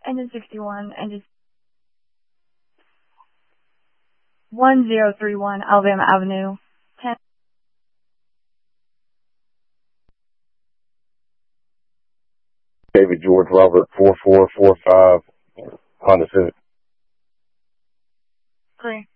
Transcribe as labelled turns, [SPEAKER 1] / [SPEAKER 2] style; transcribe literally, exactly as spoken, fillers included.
[SPEAKER 1] engine sixty-one, engine one zero three one, Alabama Avenue, ten.
[SPEAKER 2] David George Robert, four four four five, Honda Civic.
[SPEAKER 1] Green.